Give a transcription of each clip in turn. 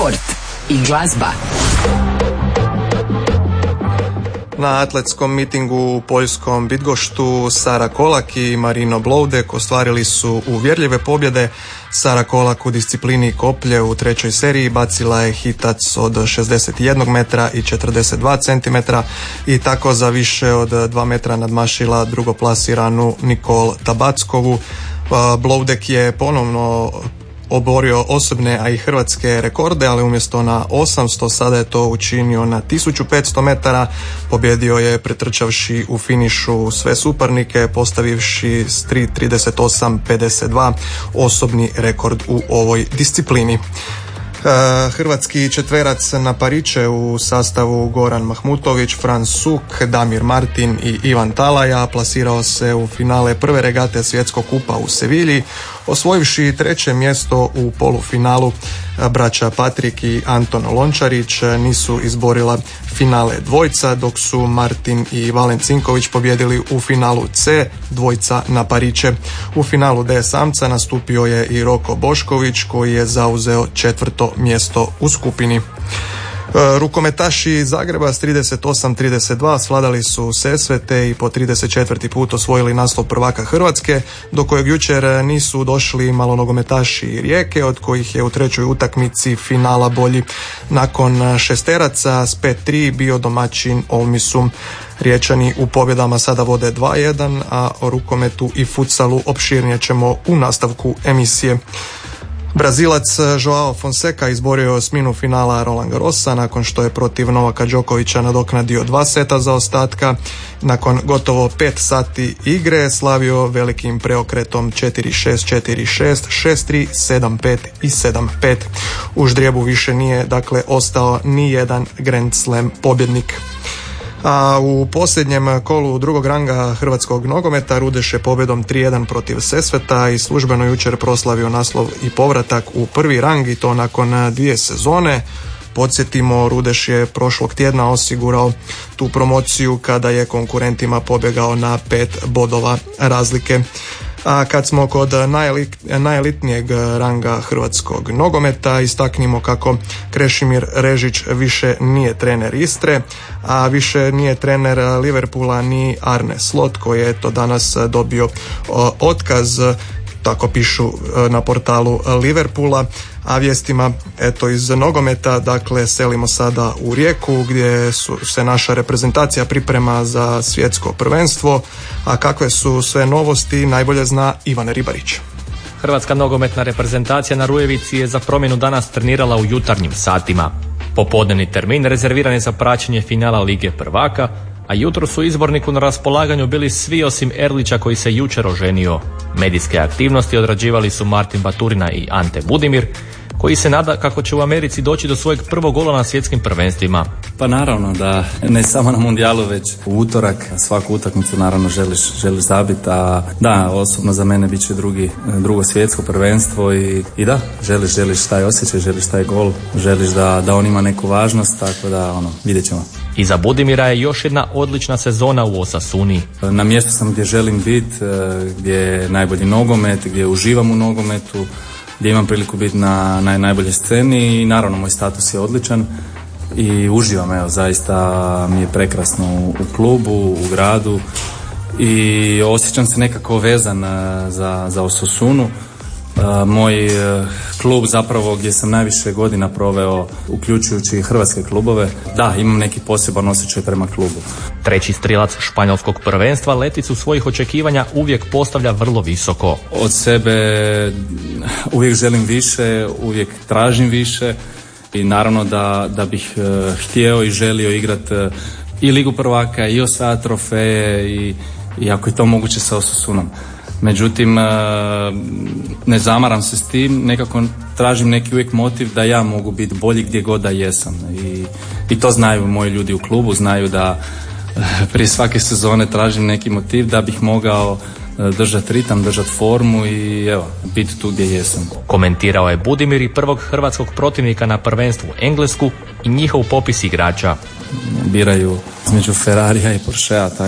sport i glazba. Na atletskom mitingu u poljskom Bydgoszczu Sara Kolak i Marino Bloudek ostvarili su uvjerljive pobjede. Sara Kolak u disciplini koplje u trećoj seriji bacila je hitac od 61 metra i 42 centimetra i tako za više od 2 metra nadmašila drugoplasiranu Nikol Tabackovu. Bloudek je ponovno oborio osobne, a i hrvatske rekorde, ali umjesto na 800 sada je to učinio na 1500 metara. Pobjedio je pretrčavši u finišu sve suparnike, postavivši s 3:38.52 osobni rekord u ovoj disciplini. Hrvatski četverac na pariće u sastavu Goran Mahmutović, Fran Suk, Damir Martin i Ivan Talaja plasirao se u finale prve regate svjetskog kupa u Sevilji, osvojivši treće mjesto u polufinalu. Braća Patrik i Anton Lončarić nisu izborila finale dvojca, dok su Martin i Valen Cinković pobjedili u finalu C dvojca na pariće. U finalu D samca nastupio je i Roko Bošković, koji je zauzeo četvrto mjesto u skupini. Rukometaši Zagreba s 38-32 svladali su Sesvete i po 34. put osvojili naslov prvaka Hrvatske, do kojeg jučer nisu došli malonogometaši Rijeke, od kojih je u trećoj utakmici finala bolji. Nakon šesteraca s 5-3 bio domaćin Olmisu. Riječani u pobjedama sada vode 2-1, a o rukometu i futsalu opširnije ćemo u nastavku emisije. Brazilac Joao Fonseca izborio osminu finala Roland Garrosa nakon što je protiv Novaka Đokovića nadoknadio 2 seta zaostatka. Nakon gotovo 5 sati igre slavio velikim preokretom 4-6, 4-6, 6-3, 7-5 i 7-5. U ždrijebu više nije ostao ni jedan Grand Slam pobjednik. A u posljednjem kolu drugog ranga hrvatskog nogometa Rudeš je pobjedom 3-1 protiv Sesveta i službeno jučer proslavio naslov i povratak u prvi rang, i to nakon 2 sezone. Podsjetimo, Rudeš je prošlog tjedna osigurao tu promociju kada je konkurentima pobjegao na 5 bodova razlike. A kad smo kod najelitnijeg ranga hrvatskog nogometa, istaknimo kako Krešimir Režić više nije trener Istre, a više nije trener Liverpoola ni Arne Slot, koji je danas dobio otkaz, tako pišu na portalu Liverpoola. A vijestima iz nogometa, selimo sada u Rijeku gdje se naša reprezentacija priprema za svjetsko prvenstvo, a kakve su sve novosti najbolje zna Ivan Ribarić. Hrvatska nogometna reprezentacija na Rujevici je za promjenu danas trenirala u jutarnjim satima. Popodnevni termin rezerviran je za praćenje finala Lige prvaka, a jutro su izborniku na raspolaganju bili svi osim Erlića koji se jučer oženio. Medijske aktivnosti odrađivali su Martin Baturina i Ante Budimir, koji se nada kako će u Americi doći do svojeg prvog gola na svjetskim prvenstvima. Pa naravno da ne samo na mundijalu, već u utorak svaku utakmicu naravno želiš zabiti, a da, osobno za mene bit će drugo svjetsko prvenstvo i da, želiš taj osjećaj, želiš taj gol, želiš da on ima neku važnost, tako da vidjet ćemo. Iza Budimira je još jedna odlična sezona u Osasuni. Na mjestu sam gdje želim biti, gdje je najbolji nogomet, gdje uživam u nogometu, gdje imam priliku biti na najboljoj sceni i naravno moj status je odličan i uživam, zaista mi je prekrasno u klubu, u gradu i osjećam se nekako vezan za Osasunu. Moj klub zapravo gdje sam najviše godina proveo, uključujući hrvatske klubove, da, imam neki poseban osjećaj prema klubu. Treći strilac španjolskog prvenstva leticu svojih očekivanja uvijek postavlja vrlo visoko. Od sebe uvijek želim više, uvijek tražim više i naravno da bih htio i želio igrati i Ligu prvaka i osvajati trofeje i ako je to moguće sa Osasunom. Međutim, ne zamaram se s tim, nekako tražim neki uvijek motiv da ja mogu biti bolji gdje god da jesam. I to znaju moji ljudi u klubu, znaju da prije svake sezone tražim neki motiv da bih mogao držati ritam, držati formu i biti tu gdje jesam. Komentirao je Budimir i prvog hrvatskog protivnika na prvenstvu Englesku i njihov popis igrača. Biraju između Ferrarija i Porschea, tako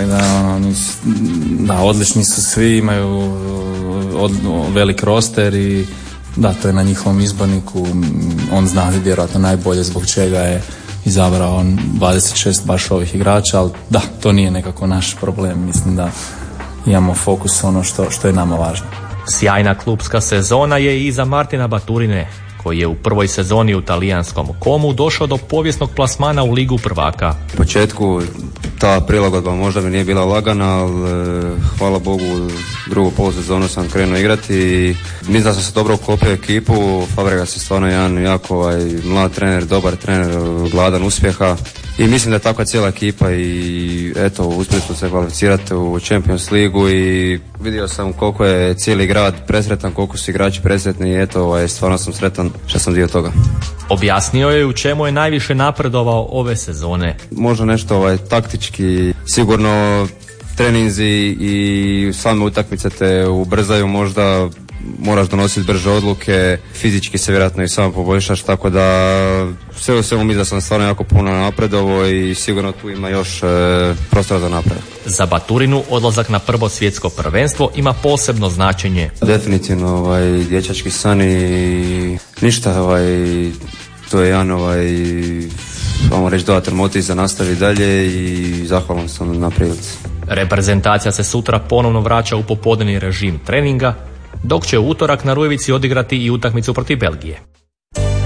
da odlični su svi, imaju velik roster i Da, to je na njihovom izborniku, on zna vjerojatno najbolje zbog čega je izabrao 26 baš ovih igrača, ali da, to nije nekako naš problem, mislim da imamo fokus ono što je nama važno. Sjajna klupska sezona je i za Martina Baturine, koji je u prvoj sezoni u talijanskom Komu došao do povijesnog plasmana u Ligu prvaka. U početku ta prilagodba možda mi nije bila lagana, ali hvala Bogu drugu polusezonu sam krenuo igrati i mislim da sam se dobro uklopio ekipu. Fabregas je stvarno jedan jako mlad trener, dobar trener, gladan uspjeha i mislim da je takva cijela ekipa i eto, uspjeli smo se kvalificirati u Champions Ligu i vidio sam koliko je cijeli grad presretan, koliko su igrači presretni i eto, stvarno sam sretan što sam dio toga. Objasnio je u čemu je najviše napredovao ove sezone. Možda nešto taktički, sigurno treninzi i same utakmice te ubrzaju, možda moraš donositi brže odluke, fizički se vjerojatno i sam poboljšaš, tako da sve u svemu mislim da sam stvarno jako puno napredovao i sigurno tu ima još prostora za napredak. Za Baturinu odlazak na prvo svjetsko prvenstvo ima posebno značenje. Definitivno dječački san i ništa, to je jedan vamo reći dodatan motiv za nastavi dalje i zahvalan sam na prilici. Reprezentacija se sutra ponovno vraća u popodnevni režim treninga, dok će u utorak na Rujevici odigrati i utakmicu protiv Belgije.